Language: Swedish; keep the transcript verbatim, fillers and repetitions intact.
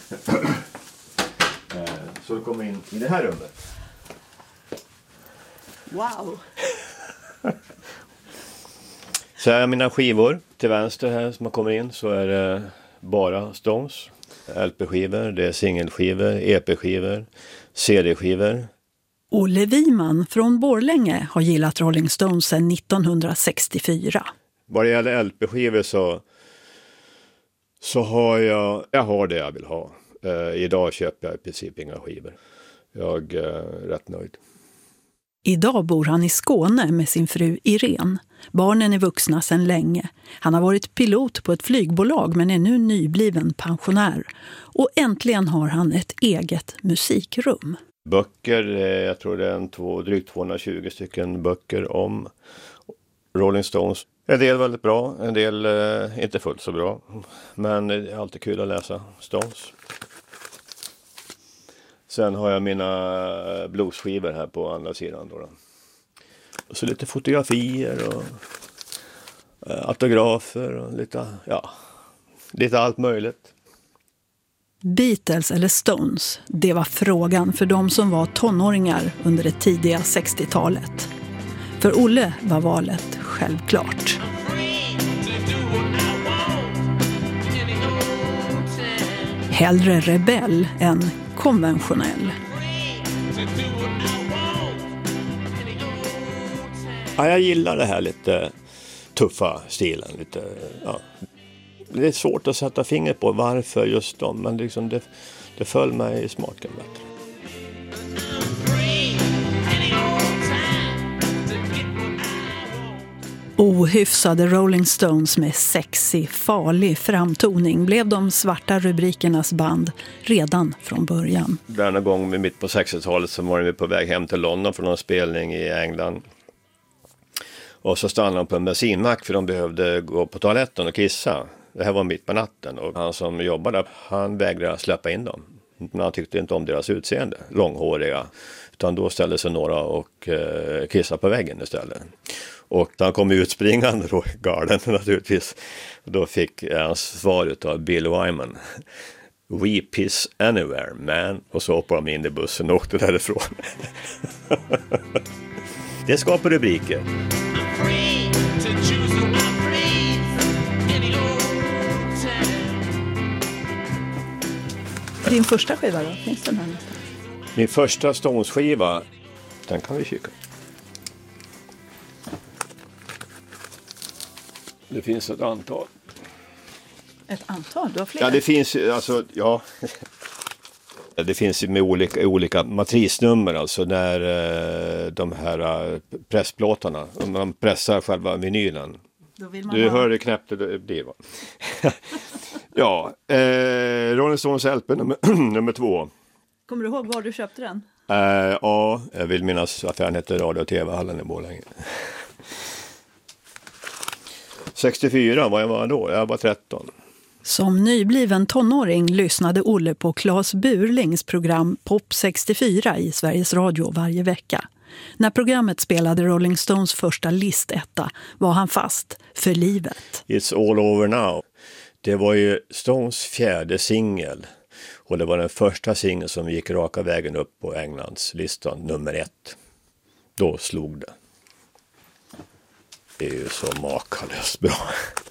Så du kommer in i det här rummet. Wow! Så här är mina skivor. Till vänster här som man kommer in så är det bara Stones. L P-skivor, det är singelskivor, E P-skivor, C D-skivor. Olle Wiman från Borlänge har gillat Rolling Stones sedan nittonhundrasextiofyra. Vad det gäller L P-skivor så, så har jag, jag har det jag vill ha. Uh, idag köper jag i princip inga skivor. Jag är uh, rätt nöjd. Idag bor han i Skåne med sin fru Irene. Barnen är vuxna sedan länge. Han har varit pilot på ett flygbolag men är nu nybliven pensionär. Och äntligen har han ett eget musikrum. Böcker, jag tror det är en två, drygt tvåhundratjugo stycken böcker om Rolling Stones. En del väldigt bra, en del eh, inte fullt så bra. Men det är alltid kul att läsa Stones. Sen har jag mina bluesskivor här på andra sidan. Då då. Och så lite fotografier och eh, autografer och lite, ja, lite allt möjligt. Beatles eller Stones, det var frågan för de som var tonåringar under det tidiga sextiotalet. För Olle var valet självklart. Hellre rebell än konventionell. Ja, jag gillar det här lite tuffa stilen. Lite, ja. Det är svårt att sätta fingret på varför just dem, men liksom det, det föll mig i smaken bättre. Ohyfsade Rolling Stones med sexig, farlig framtoning blev de svarta rubrikernas band redan från början. Denna gång mitt på sextiotalet så var vi på väg hem till London från en spelning i England. Och så stannade de på en bensinmack för de behövde gå på toaletten och kissa. Det här var mitt på natten och han som jobbade, han vägrade släppa in dem. Men han tyckte inte om deras utseende, långhåriga. Utan då ställde sig några och eh, kissade på väggen istället. Och han kom ut springande då, galen naturligtvis. Då fick han svar av Bill Wyman. We piss anywhere, man. Och så hoppade de in i bussen och åkte därifrån. Det skapar rubriker. Din första skiva då? Finns den här nästan? Min första Stones-skiva, den kan vi kika. Det finns ett antal. Ett antal? Du har fler? Ja, det finns alltså, ja. Det finns med olika, olika matrisnummer, alltså när eh, de här eh, pressplåtarna, om man pressar själva vinylen. Då vill man du ha... hör hur knäppt det blir, va? Ja, eh, Rolling Stones L P nummer, nummer två. Kommer du ihåg var du köpte den? Eh, ja, jag vill minnas affären hette Radio- och T V-hallen i Borlänge. sextiofyra, vad jag var då? Jag var tretton. Som nybliven tonåring lyssnade Olle på Claes Burlings program Pop sextiofyra i Sveriges Radio varje vecka. När programmet spelade Rolling Stones första listetta var han fast för livet. It's all over now. Det var ju Stones fjärde singel och det var den första singeln som gick raka vägen upp på Englands listan, nummer ett. Då slog det. Det är ju så makalöst bra.